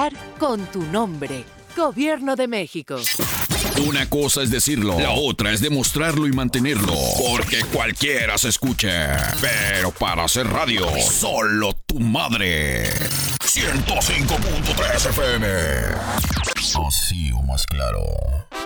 hablar con tu nombre. Gobierno de México. Una cosa es decirlo, la otra es demostrarlo y mantenerlo. Porque cualquiera se escucha. Pero para hacer radio, solo tu madre. 105.3 FM. Así o más claro.